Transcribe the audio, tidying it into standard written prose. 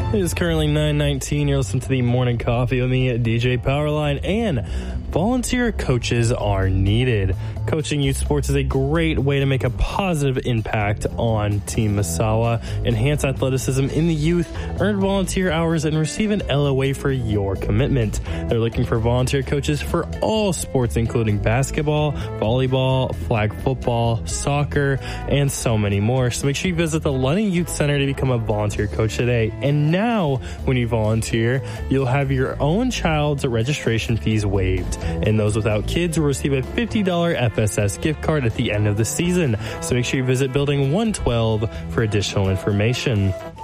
It is currently 9:19. You're listening to the Morning Coffee with me at DJ Powerline, and volunteer coaches are needed. Coaching youth sports is a great way to make a positive impact on Team Misawa, enhance athleticism in the youth, earn volunteer hours, and receive an LOA for your commitment. They're looking for volunteer coaches for all sports, including basketball, volleyball, flag football, soccer, and so many more. So make sure you visit the Lunning Youth Center to become a volunteer coach today. And now, when you volunteer, you'll have your own child's registration fees waived. And those without kids will receive a $50 FSS gift card at the end of the season. So make sure you visit Building 112 for additional information.